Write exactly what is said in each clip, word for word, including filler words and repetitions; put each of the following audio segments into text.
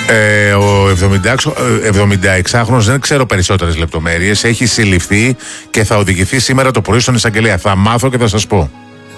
Ε, ο εβδομηνταεξάχρονος, δεν ξέρω περισσότερες λεπτομέρειες, έχει συλληφθεί και θα οδηγηθεί σήμερα το πρωί στον εισαγγελέα. Θα μάθω και θα σας πω.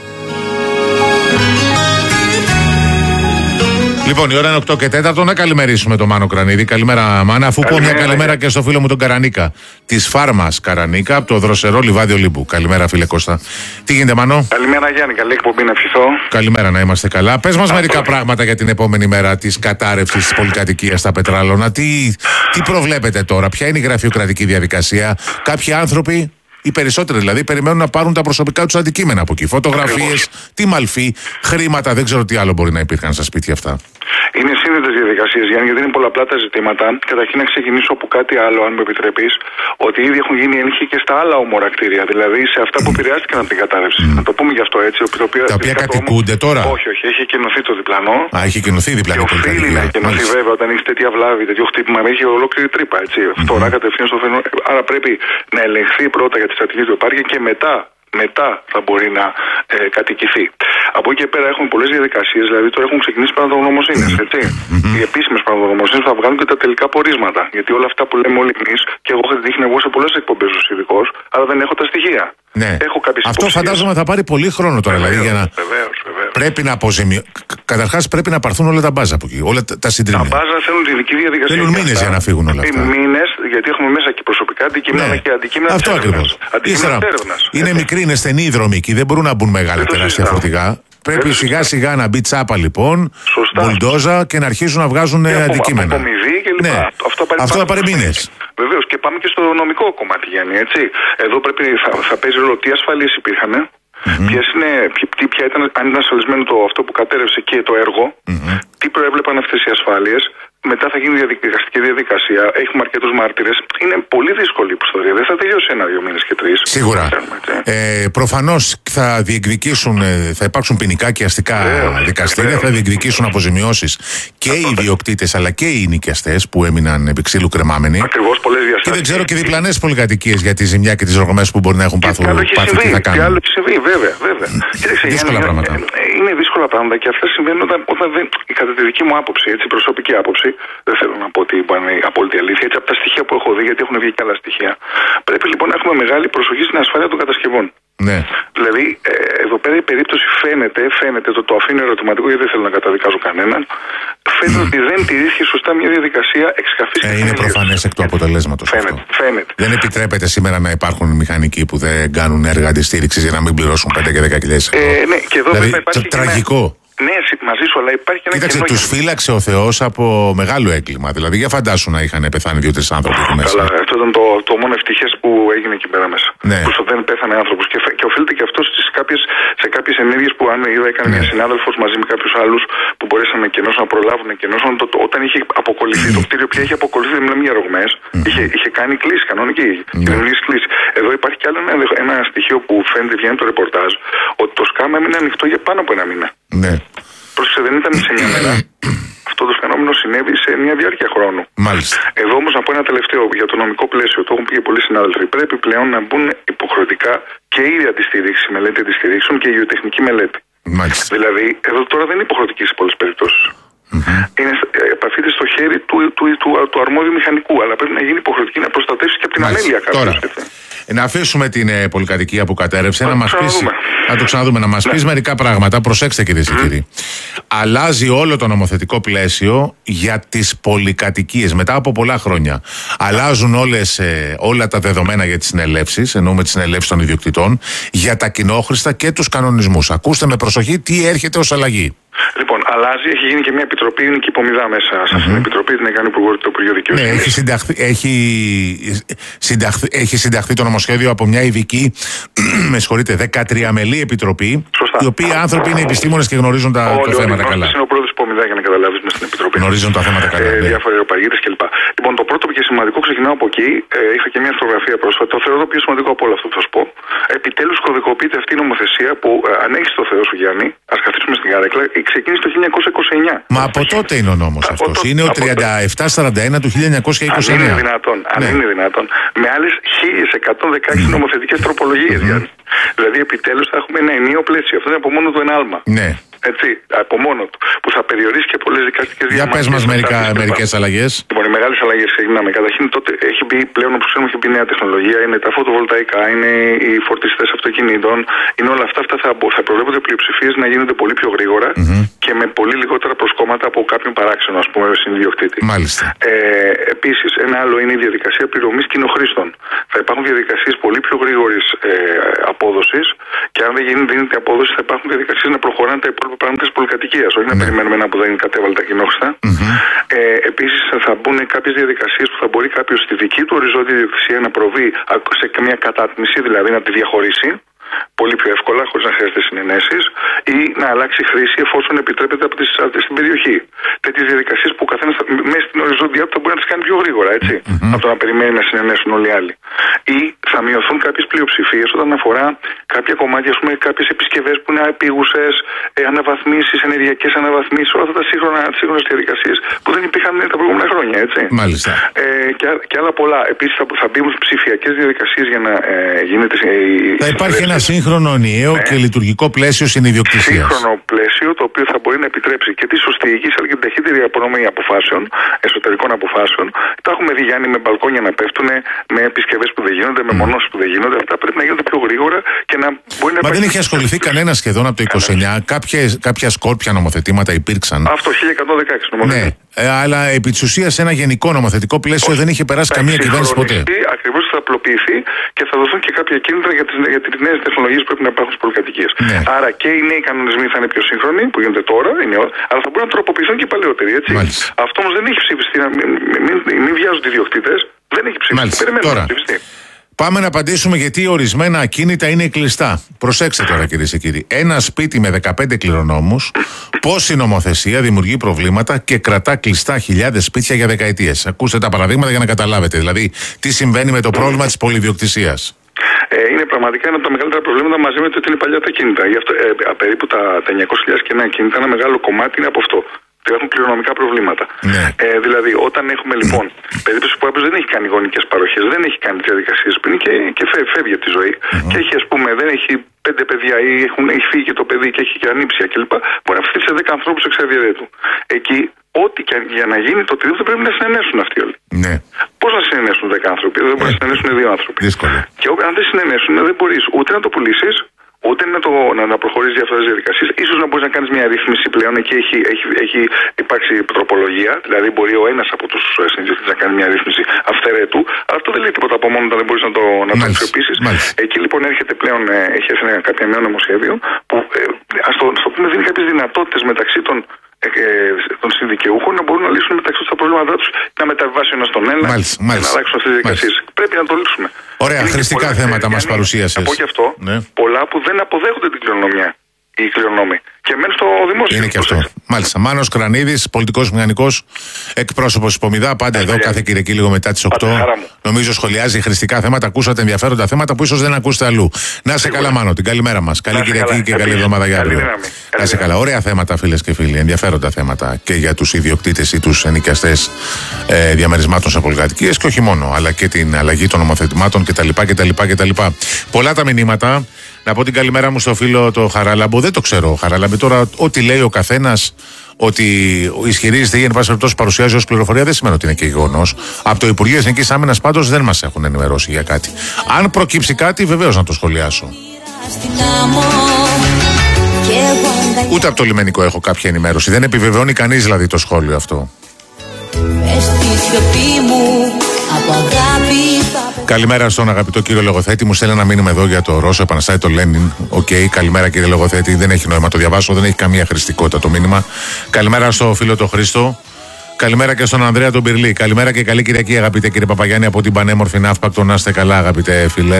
Λοιπόν, η ώρα είναι οκτώ και τέσσερα. Να καλημερίσουμε τον Μάνο Κρανίδη. Καλημέρα, Μάνα. Αφού πω μια καλημέρα και στο φίλο μου τον Καρανίκα. Της Φάρμας Καρανίκα, από το δροσερό λιβάδι Ολύμπου. Καλημέρα, φίλε Κώστα. Τι γίνεται, Μάνο? Καλημέρα, Γιάννη. Καλή εκπομπή, να ευχηθώ. Καλημέρα, να είμαστε καλά. Πες μας μερικά πράγματα για την επόμενη μέρα της κατάρρευσης της πολυκατοικίας στα Πετράλωνα. Τι, τι προβλέπετε τώρα, ποια είναι η γραφειοκρατική διαδικασία? Κάποιοι άνθρωποι, οι περισσότεροι δηλαδή, περιμένουν να πάρουν τα προσωπικά τους αντικείμενα από εκεί. Φωτογραφίες, τι μαλφή, χρήματα, δεν ξέρω τι άλλο μπορεί να υπήρχαν στα σπίτια αυτά. Είναι σύνδετες διαδικασίες, Γιάννη, γιατί είναι πολλαπλά τα ζητήματα. Καταρχήν, να ξεκινήσω από κάτι άλλο, αν μου επιτρέπεις, ότι ήδη έχουν γίνει έλεγχοι και στα άλλα όμορα κτίρια, δηλαδή σε αυτά που επηρεάστηκαν από την κατάρρευση. Mm. Να το πούμε γι' αυτό έτσι. Το οποίο, τα οποία κατοικούνται όμω... τώρα. Όχι, όχι, έχει κενωθεί το διπλανό. Α, έχει κενωθεί διπλανό. Και οφείλει να κενωθεί, βέβαια, όταν έχει τέτοια βλάβη, τέτοιο χτύπημα, έχει ολόκληρη τρύπα. Έτσι. Mm-hmm. Φθορά κατευθείαν στο φαινόμενο. Άρα πρέπει να ελεγχθεί πρώτα για τη στρατηγική του επάρκεια και μετά. Μετά θα μπορεί να ε, κατοικηθεί. Από εκεί και πέρα έχουμε πολλές διαδικασίες, δηλαδή τώρα έχουν ξεκινήσει πραγματογνωμοσύνες, έτσι. Mm-hmm. Οι επίσημες πραγματογνωμοσύνες θα βγάλουν και τα τελικά πορίσματα. Γιατί όλα αυτά που λέμε όλοι εμείς, και εγώ έχω τύχει να βγω σε πολλές εκπομπές ως ειδικός, αλλά δεν έχω τα στοιχεία. Ναι. Έχω κάποιες αυτό υποψίες. Φαντάζομαι θα πάρει πολύ χρόνο τώρα, βεβαίως, δηλαδή, για να. Βεβαίως, βεβαίως. Πρέπει να αποζημιώ... Καταρχάς πρέπει να πάρθουν όλα τα μπάζα από εκεί, όλα τα, τα συντρίμμια. Τα μπάζα θέλουν τη δική διαδικασία. Θέλουν μήνες για να φύγουν όλα αυτά. Μήνες, γιατί έχουμε μέσα και προσωπικά αντικείμενα, ναι. Και αντικείμενα αυτό ακριβώς. Είναι μικροί, είναι στενοί οι δρόμοι εκεί, δεν μπορούν να μπουν μεγάλα τεράστια φορτηγά. Πρέπει σιγά σιγά να μπει τσάπα λοιπόν, μπουλντόζα, και να αρχίσουν να βγάζουν και αντικείμενα. Απομειδή και λοιπά. Ναι. Αυτό, αυτό θα πάρει μήνες. Βεβαίως, και πάμε και στο νομικό κομμάτι, Γιάννη, έτσι. Εδώ πρέπει, θα, θα παίζει ρόλο τι ασφαλείες υπήρχαν, mm-hmm. ποιες είναι, ποια, ποια ήταν, αν ήταν ασφαλισμένο το, αυτό που κατέρευσε και το έργο, mm-hmm. τι προέβλεπαν αυτές οι ασφάλειες. Μετά θα γίνει διαδικαστική διαδικασία. Έχουμε αρκετούς μάρτυρες. Είναι πολύ δύσκολη η ιστορία. Δεν θα τελειώσει ένα-δύο μήνες και τρεις. Σίγουρα. Ε, προφανώς θα διεκδικήσουν, θα υπάρξουν ποινικά και αστικά Βεβαίως. δικαστήρια. Βεβαίως. Θα διεκδικήσουν αποζημιώσεις και οι ιδιοκτήτες αλλά και οι νοικιαστές που έμειναν επί ξύλου κρεμάμενοι. Ακριβώς, πολλές διαστάσεις. Και δεν ξέρω και διπλανές πολυκατοικίες για τη ζημιά και τις ρογμές που μπορεί να έχουν πάθει. Τι θα κάνουν. Και άλλο έχει συμβεί, βέβαια. βέβαια. Κοίταξε, δύσκολα πράγματα. Είναι δύσκολα πράγματα και αυτά συμβαίνουν όταν, όταν δεν. Κατά τη δική μου άποψη, έτσι, προσωπική άποψη. Δεν θέλω να πω ότι είναι η απόλυτη αλήθεια. Έτσι, από τα στοιχεία που έχω δει, γιατί έχουν βγει και άλλα στοιχεία. Πρέπει λοιπόν να έχουμε μεγάλη προσοχή στην ασφάλεια των κατασκευών. Ναι. Δηλαδή, ε, εδώ πέρα η περίπτωση φαίνεται, φαίνεται το, το αφήνω ερωτηματικό γιατί δεν θέλω να καταδικάζω κανέναν. Φαίνεται mm. ότι δεν τηρήθηκε σωστά μια διαδικασία εξκαφής. Ε, είναι προφανές εκ του αποτελέσματος. Φαίνεται, φαίνεται. Δεν επιτρέπεται σήμερα να υπάρχουν μηχανικοί που δεν κάνουν έργα αντιστήριξης για να μην πληρώσουν πέντε και δέκα χιλιάδες ευρώ. Ε, ναι, και εδώ δηλαδή, υπάρχει το τραγικό. Ναι, μαζί σου, αλλά υπάρχει και ένα Κοίταξε, τους φύλαξε ο Θεός από μεγάλο έγκλημα. Δηλαδή, για φαντάσου να είχαν πεθάνει δύο-τρεις άνθρωποι εκεί μέσα. Καλά, αυτό ήταν το, το μόνο ευτυχές που έγινε εκεί πέρα μέσα. Ναι. Που δεν πέθανε άνθρωπος. Και, και οφείλεται και αυτό στις κάποιες, σε κάποιες ενέργειες που αν είδα έκανε ναι. μια συνάδελφος μαζί με κάποιους άλλους που μπορέσαν να κενώσουν, να προλάβουν να κενώσουν. Το, το, όταν είχε αποκολληθεί το κτίριο, πια είχε αποκολληθεί, δεν μιλάμε για ρογμές, είχε, είχε κάνει κλίση κανονική. κλίση. Εδώ υπάρχει κι άλλο ένα, ένα στοιχείο που φαίνεται, βγαίνει το ρεπορτάζ, ότι το σκάμα έμεινε ανοιχτό για πάνω από ένα μήνα. Ναι. Πρόσεξε, δεν ήταν σε μια μέρα. Αυτό το φαινόμενο συνέβη σε μια διάρκεια χρόνου. Μάλιστα. Εδώ όμως να πω ένα τελευταίο για το νομικό πλαίσιο. Το έχουν πει και πολλοί συνάδελφοι. Πρέπει πλέον να μπουν υποχρεωτικά και η αντιστήριξη, η μελέτη αντιστηρίξεων και η γεωτεχνική μελέτη. Μάλιστα. Δηλαδή, εδώ τώρα δεν είναι υποχρεωτική σε πολλές περιπτώσεις. Mm-hmm. Είναι, επαφείται στο χέρι του, του, του, του, του αρμόδιου μηχανικού, αλλά πρέπει να γίνει υποχρεωτική να προστατεύσει και από την αμέλεια κάποιος. Να αφήσουμε την ε, πολυκατοικία που κατέρευσε, να, να μας πεις, να το ξαναδούμε, να μας ναι. πεις μερικά πράγματα. Προσέξτε, κυρίες και mm. κύριοι. Αλλάζει όλο το νομοθετικό πλαίσιο για τις πολυκατοικίες μετά από πολλά χρόνια. Αλλάζουν όλες, ε, όλα τα δεδομένα για τις συνελεύσεις, εννοούμε τις συνελεύσεις των ιδιοκτητών, για τα κοινόχρηστα και τους κανονισμούς. Ακούστε με προσοχή τι έρχεται ως αλλαγή. Λοιπόν, αλλάζει, έχει γίνει και μια επιτροπή, είναι και υπομιδά μέσα σε αυτήν την mm-hmm. επιτροπή, την έκανε το Υπουργείο Δικαιοσύνης. Ναι, έχει συνταχθεί, έχει, συνταχθεί, έχει συνταχθεί το νομοσχέδιο από μια ειδική, με συγχωρείτε, δεκατριαμελή επιτροπή. Σωστά. Οι οποίοι άνθρωποι είναι επιστήμονες και γνωρίζουν τα όλοι, το θέματα όλοι, καλά. Είναι ο πρόεδρος υπομιδά για να καταλάβεις μέσα στην επιτροπή. Γνωρίζουν τα θέματα καλά. Ε, διάφοροι αεροπαγίτες κλπ. Λοιπόν, το πρώτο και σημαντικό, ξεκινάω από εκεί. Ε, είχα και μια φωτογραφία πρόσφατα. Το θεωρώ το πιο σημαντικό από όλο αυτό που θα σου πω. Επιτέλους κωδικοποιείται αυτή η νομοθεσία που, ε, αν έχεις το Θεό σου, Γιάννη, ας καθίσουμε στην καρέκλα, ξεκίνησε το χίλια εννιακόσια είκοσι εννιά. Μα από τότε είναι ο νόμος αυτός. Το, είναι ο τριάντα επτά σαράντα ένα του χίλια εννιακόσια είκοσι εννιά. Αν είναι δυνατόν. Αν ναι. είναι δυνατόν. Με άλλες χίλια εκατόν δεκαέξι mm. νομοθετικές τροπολογίες, mm-hmm. Γιάννη. Δηλαδή, επιτέλους θα έχουμε ένα ενιαίο πλαίσιο. Αυτό είναι από μόνο του ένα άλμα. Ναι. Έτσι, από μόνο του, που θα περιορίσει και πολλές δικαστικές διαμάχες. Για πες μας μερικές αλλαγές. Λοιπόν, οι μεγάλες αλλαγές ξεκινάμε. Καταρχήν, τότε έχει μπει πλέον, όπως ξέρουμε, έχει μπει νέα τεχνολογία. Είναι τα φωτοβολταϊκά, είναι οι φορτιστές αυτοκινήτων. Είναι όλα αυτά. Αυτά θα, θα προβλέπονται πλειοψηφίες να γίνονται πολύ πιο γρήγορα mm-hmm. και με πολύ λιγότερα προσκόμματα από κάποιον παράξενο, ας πούμε, συνδιοκτήτη. Μάλιστα. Ε, επίσης, ένα άλλο είναι η διαδικασία πληρωμής κοινοχρήστων. Θα υπάρχουν διαδικασίες πολύ πιο γρήγορης ε, απόδοσης και αν δεν γίνει δίνεται απόδοση, θα υπάρχουν διαδικασίες να προχωράνε τα υπόλοιπα πράγματα της πολυκατοικίας. Όχι mm-hmm. να περιμένουμε ένα που δεν είναι κατέβαλε τα κοινόχρηστα. Mm-hmm. Ε, επίσης, θα μπουν κάποιες διαδικασίες που θα μπορεί κάποιος στη δική του οριζόντια ιδιοκτησία να προβεί σε μια κατάτμιση, δηλαδή να τη διαχωρίσει πολύ πιο εύκολα, χωρίς να χρειάζεται συνενέσεις, ή να αλλάξει χρήση εφόσον επιτρέπεται από τις, στην περιοχή. Τέτοιες διαδικασίες που ο καθένας μέσα στην οριζόντια του θα μπορεί να τις κάνει πιο γρήγορα, έτσι, mm-hmm. από το να περιμένει να συνενέσουν όλοι οι άλλοι. Ή θα μειωθούν κάποιες πλειοψηφίες όταν αφορά κάποια κομμάτια, ας πούμε, κάποιες επισκευές που είναι επίγουσες, ε, αναβαθμίσεις, ενεργειακές αναβαθμίσεις, όλα αυτά τα σύγχρονα, τις σύγχρονες διαδικασίες που δεν υπήρχαν τα προηγούμενα χρόνια, έτσι. Μάλιστα. Ε, και, και άλλα πολλά. Επίσης θα, θα μπουν ψηφιακές διαδικασίες για να ε, γίνεται. Ε, θα υπάρχει ένα σύγχρονο, ενιαίο ναι. και λειτουργικό πλαίσιο συνειδιοκτησίας. Σύγχρονο πλαίσιο το οποίο θα μπορεί να επιτρέψει και τη σωστή εγγύηση αλλά και την ταχύτερη απονομή αποφάσεων, εσωτερικών αποφάσεων. Τα έχουμε δει, Γιάννη, με μπαλκόνια να πέφτουν, με επισκευές που δεν γίνονται, με mm. μονώσεις που δεν γίνονται. Αυτά πρέπει να γίνονται πιο γρήγορα και να μπορεί να. Μα δεν είχε ασχοληθεί κανένα σχεδόν από το είκοσι εννιά. Κάποιες, κάποια σκόρπια νομοθετήματα υπήρξαν. Αυτό χίλια εκατόν δεκαέξι νομοθετήματα. Ναι. Ε, αλλά επί της ουσίας ένα γενικό νομοθετικό πλαίσιο όχι. δεν είχε περάσει καμία κυβέρνηση ποτέ. Ακριβώς θα απλοποιηθεί και θα δοθούν και κάποια κίνητρα για τις, για τις νέες τεχνολογίες που πρέπει να υπάρχουν στις πολυκατοικίες. Ναι. Άρα και οι νέοι κανονισμοί θα είναι πιο σύγχρονοι, που γίνονται τώρα, είναι, αλλά θα μπορούν να τροποποιηθούν και οι παλαιότεροι. Έτσι. Αυτό όμως δεν έχει ψηφιστεί. Μην, μην, μην, μην βιάζονται οι ιδιοκτήτες. Δεν έχει ψηφιστεί. Περιμένουμε να ψηφιστεί. Πάμε να απαντήσουμε γιατί ορισμένα ακίνητα είναι κλειστά. Προσέξτε τώρα, κυρίες και κύριοι. Ένα σπίτι με δεκαπέντε κληρονόμους, πώς η νομοθεσία δημιουργεί προβλήματα και κρατά κλειστά χιλιάδες σπίτια για δεκαετίες. Ακούστε τα παραδείγματα για να καταλάβετε. Δηλαδή, τι συμβαίνει με το πρόβλημα της πολυδιοκτησίας. Ε, είναι πραγματικά ένα από τα μεγαλύτερα προβλήματα μαζί με το ότι είναι παλιά τα κίνητα. Γι' αυτό, ε, περίπου τα, τα εννιακόσιες χιλιάδες και ένα κίνητα, ένα μεγάλο κομμάτι είναι από αυτό. Έχουν κληρονομικά προβλήματα. Ναι. Ε, δηλαδή, όταν έχουμε λοιπόν περίπτωση που κάποιος δεν έχει κάνει γονικές παροχές, δεν έχει κάνει τις διαδικασίες πριν και, και φεύγει από τη ζωή mm-hmm. και έχει, ας πούμε, δεν έχει πέντε παιδιά ή έχουν, έχει φύγει και το παιδί και έχει και ανήψια κλπ. Μπορεί να φτύσει σε δέκα ανθρώπους εξαδιαδέ του. Εκεί, ό,τι και για να γίνει το οτιδήποτε πρέπει να συνενέσουν αυτοί όλοι. Ναι. Πώς να συνενέσουν δέκα άνθρωποι, δεν μπορεί να συνενέσουν δύο άνθρωποι. Δύσκολο. Και αν δεν συνενέσουν, δεν μπορεί ούτε να το πουλήσει. Ούτε να, το, να, να προχωρήσει για αυτές τις διαδικασίες. Ίσως να μπορείς να κάνεις μια ρύθμιση πλέον. Εκεί έχει, έχει, έχει υπάρξει τροπολογία. Δηλαδή, μπορεί ο ένας από τους συνδιοκτήτες να κάνει μια ρύθμιση αυθαιρέτου. Αλλά αυτό δεν λέει τίποτα από μόνο όταν δεν μπορείς να το, να το αξιοποιήσεις. Εκεί λοιπόν έρχεται πλέον, ε, έχει έρθει κάποια νέο νομοσχέδιο που ε, ας το, ας το πούμε, δίνει κάποιες δυνατότητες μεταξύ των. Ε, των συνδικαιούχων να μπορούν να λύσουν μεταξύ τους τα προβλήματά τους, να μεταβάσει ένα στον ένα μάλιστα, και μάλιστα, να αλλάξουν αυτές τις διαδικασίες. Πρέπει να το λύσουμε. Ωραία, είναι χρηστικά θέματα μας παρουσίασες. Από και αυτό, ναι. πολλά που δεν αποδέχονται την κληρονομιά οι κληρονόμοι και μένουν στο δημόσιο. Είναι και αυτό. Μάλιστα. Μάνος Κρανίδης, πολιτικός μηχανικός, εκπρόσωπος της Πομιδά. Πάντα εδώ κάθε Κυριακή λίγο μετά τις οκτώ. Νομίζω σχολιάζει χρηστικά θέματα. Ακούσατε ενδιαφέροντα θέματα που ίσως δεν ακούσετε αλλού. Να είσαι καλά, Μάνο. Την καλημέρα μας. Καλή Κυριακή και καλή εβδομάδα για αύριο. Να είσαι καλά. Ωραία θέματα, φίλες και φίλοι. Ενδιαφέροντα θέματα και για τους ιδιοκτήτες ή τους ενοικιαστές ε, διαμερισμάτων σε πολυκατοικίες και όχι μόνο, αλλά και την αλλαγή των νομοθετημάτων κτλ. κτλ, κτλ. Πολλά τα μηνύματα. Να πω την καλημέρα μου στο φίλο το Χαράλαμπο. Δεν το ξέρω, Χαράλαμπο. Τώρα, ό,τι λέει ο καθένας, ότι ισχυρίζεται ή εν πάση περιπτώσει παρουσιάζει ως πληροφορία, δεν σημαίνει ότι είναι και γεγονός. Από το Υπουργείο Εθνικής Άμυνας πάντως δεν μας έχουν ενημερώσει για κάτι. Αν προκύψει κάτι, βεβαίως να το σχολιάσω. Ούτε από το λιμενικό έχω κάποια ενημέρωση. Δεν επιβεβαιώνει κανείς δηλαδή το σχόλιο αυτό. Καλημέρα στον αγαπητό κύριο Λογοθέτη. Μου στέλνει ένα μήνυμα εδώ για το Ρώσο επαναστάτη το Λένιν. Οκ, okay, καλημέρα κύριε Λογοθέτη. Δεν έχει νόημα το διαβάσω, δεν έχει καμία χρηστικότητα το μήνυμα. Καλημέρα στο φίλο το Χρήστο. Καλημέρα και στον Ανδρέα τον Πυρλή. Καλημέρα και καλή Κυριακή, αγαπητέ κύριε Παπαγιάννη, από την πανέμορφη Ναύπακτο. Να είστε καλά, αγαπητέ φίλε.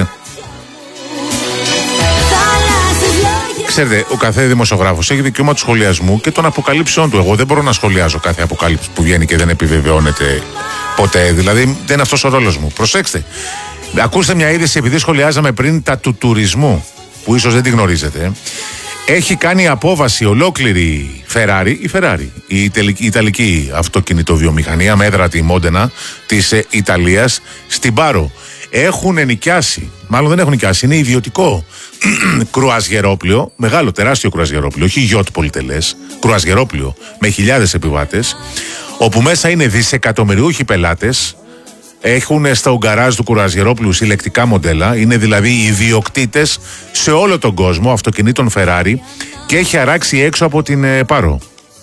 Ξέρετε, ο κάθε δημοσιογράφος έχει δικαίωμα του σχολιασμού και των αποκαλύψεων του. Εγώ δεν μπορώ να σχολιάζω κάθε αποκάλυψη που βγαίνει και δεν επιβεβαιώνεται ποτέ. Δηλαδή, δεν είναι αυτός ο ρόλος μου. Προσέξτε. Ακούστε μια είδηση, επειδή σχολιάζαμε πριν τα του τουρισμού, που ίσως δεν τη γνωρίζετε. Έχει κάνει απόβαση ολόκληρη Ferrari, η Ferrari, η Ιταλική, η Ιταλική αυτοκινητοβιομηχανία με έδρα τη Μόντενα της ε, Ιταλίας, στην Πάρο. έχουν νοικιάσει, μάλλον δεν έχουν νοικιάσει, είναι ιδιωτικό κρουαζιερόπλιο, μεγάλο, τεράστιο κρουαζιερόπλιο, όχι γιότ πολυτελές, κρουαζιερόπλιο με χιλιάδες επιβάτες, όπου μέσα είναι δισεκατομμυριούχοι πελάτες. Έχουν στο γκαράζ του κρουαζιερόπλου συλλεκτικά μοντέλα, είναι δηλαδή οι ιδιοκτήτες σε όλο τον κόσμο αυτοκινήτων Ferrari και έχει αράξει έξω από την ε, Πάρο.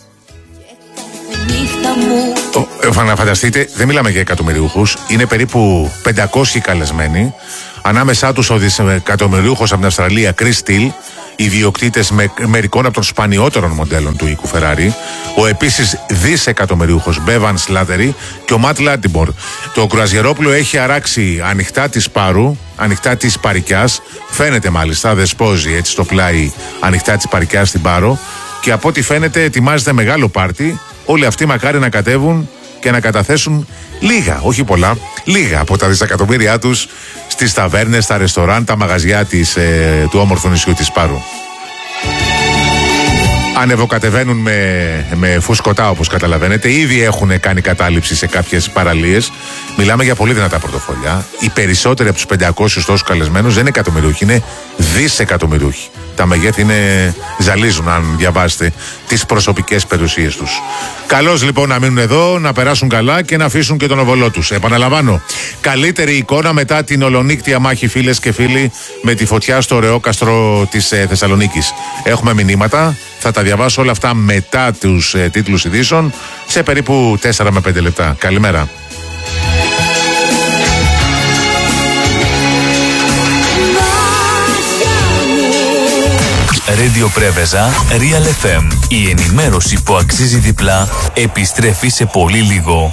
Να φανταστείτε, δεν μιλάμε για εκατομμυριούχους, είναι περίπου πεντακόσιοι καλεσμένοι. Ανάμεσά τους ο δισεκατομμυριούχος από την Αυστραλία Chris Steele, ιδιοκτήτες με, μερικών από των σπανιότερων μοντέλων του οίκου Ferrari, ο επίσης δισεκατομμυριούχος Bevan Slattery και ο Matt Lattimore. Το κρουαζιερόπλο έχει αράξει ανοιχτά της Πάρου, ανοιχτά της Παρικιάς, φαίνεται μάλιστα, δεσπόζει έτσι στο πλάι ανοιχτά της Παρικιάς στην Πάρο, και από ό,τι φαίνεται ετοιμάζεται μεγάλο πάρτι. Όλοι αυτοί μακάρι να κατέβουν και να καταθέσουν λίγα, όχι πολλά, λίγα από τα δισεκατομμύρια τους στις ταβέρνες, στα ρεστοράν, τα μαγαζιά της, ε, του όμορφου νησιού της Πάρου. Ανεβοκατεβαίνουν με, με φουσκωτά, όπως καταλαβαίνετε. Ήδη έχουν κάνει κατάληψη σε κάποιες παραλίες. Μιλάμε για πολύ δυνατά πορτοφόλια. Οι περισσότεροι από τους πεντακόσιους τόσους καλεσμένους δεν είναι εκατομμυριούχοι, είναι δισεκατομμυριούχοι. Τα μεγέθη είναι, ζαλίζουν αν διαβάσετε τις προσωπικές περιουσίες τους. Καλώς λοιπόν να μείνουν εδώ, να περάσουν καλά και να αφήσουν και τον οβολό τους. Επαναλαμβάνω, καλύτερη εικόνα μετά την ολονύκτια μάχη, φίλες και φίλοι, με τη φωτιά στο Ρεόκαστρο της ε, Θεσσαλονίκης. Έχουμε μηνύματα, θα τα διαβάσω όλα αυτά μετά τους ε, τίτλους ειδήσεων σε περίπου τέσσερα με πέντε λεπτά. Καλημέρα. Radio Πρέβεζα, Real εφ εμ. Η ενημέρωση που αξίζει διπλά επιστρέφει σε πολύ λίγο.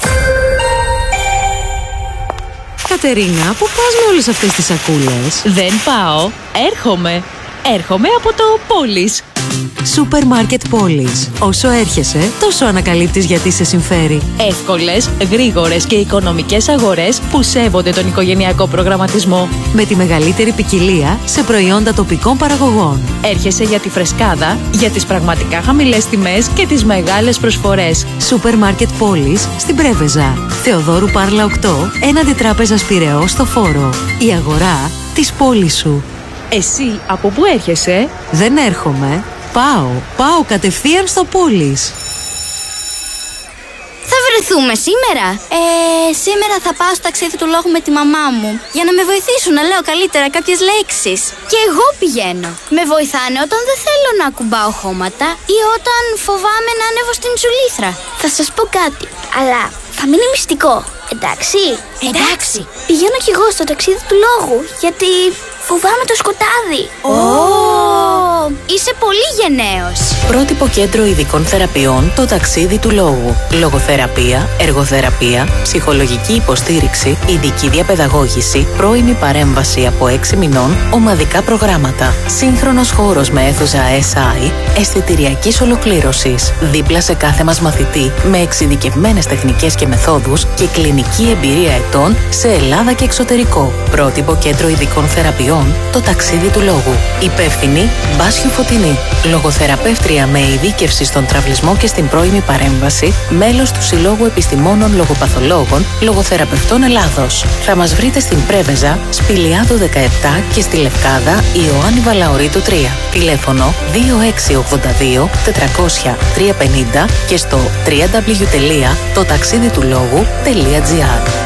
Κατερίνα, πού πας με όλες αυτές τις σακούλες? Δεν πάω, έρχομαι. Έρχομαι από το Πόλης. Σούπερ Μάρκετ Πόλης. Όσο έρχεσαι, τόσο ανακαλύπτεις γιατί σε συμφέρει. Εύκολες, γρήγορες και οικονομικές αγορές που σέβονται τον οικογενειακό προγραμματισμό. Με τη μεγαλύτερη ποικιλία σε προϊόντα τοπικών παραγωγών. Έρχεσαι για τη φρεσκάδα, για τις πραγματικά χαμηλές τιμές και τις μεγάλες προσφορές. Σούπερ Μάρκετ Πόλης στην Πρέβεζα. Θεοδόρου Πάρλα οκτώ, έναντι Τράπεζας Πειραιώς στο Φόρο. Η αγορά της πόλης σου. Εσύ από πού έρχεσαι? Δεν έρχομαι. Πάω. Πάω κατευθείαν στο Πόλης. Θα βρεθούμε σήμερα. Ε, σήμερα θα πάω στο ταξίδι του λόγου με τη μαμά μου για να με βοηθήσουν να λέω καλύτερα κάποιες λέξεις. Και εγώ πηγαίνω. Με βοηθάνε όταν δεν θέλω να ακουμπάω χώματα ή όταν φοβάμαι να ανέβω στην τσουλήθρα. Θα σας πω κάτι, αλλά θα μείνει μυστικό. Εντάξει. Εντάξει. Πηγαίνω κι εγώ στο ταξίδι του λόγου, γιατί φοβάμαι το σκοτάδι. Ω! Oh. Είσαι πολύ γενναίος. Πρότυπο κέντρο ειδικών θεραπείων, το ταξίδι του λόγου. Λογοθεραπεία, εργοθεραπεία, ψυχολογική υποστήριξη, ειδική διαπαιδαγώγηση, πρώιμη παρέμβαση από έξι μηνών, ομαδικά προγράμματα. Σύγχρονος χώρος με αίθουσα ες άι, αισθητηριακής ολοκλήρωσης. Δίπλα σε κάθε μας μαθητή, με εξειδικευμένες τεχνικές και μεθόδους και κλινική εμπειρία ετών σε Ελλάδα και εξωτερικό. Πρότυπο κέντρο ειδικών θεραπείων, το ταξίδι του λόγου. Υπεύθυνη Μπάσιου Φωτεινή. Λογοθεραπεύτρια με ειδίκευση στον τραυλισμό και στην πρώιμη παρέμβαση, μέλος του Συλλόγου Επιστημόνων Λογοπαθολόγων Λογοθεραπευτών Ελλάδος. Θα μας βρείτε στην Πρέβεζα, Σπηλιάδου δεκαεπτά και στη Λευκάδα Ιωάννη Βαλαωρίτου τρία. Τηλέφωνο δύο έξι ογδόντα δύο τετρακόσια τριακόσια πενήντα και στο double-u double-u double-u τελεία το ταξίδι του λόγου τελεία τζι άρ.